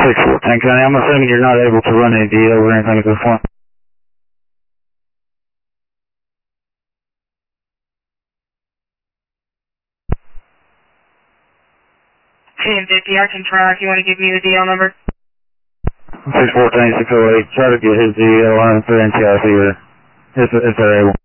614 County, I'm assuming you're not able to run any DL or anything at this point. TN50, I can try if you want to give me the DL number. 614, 608, try to get his DL on for NCIC if they're able.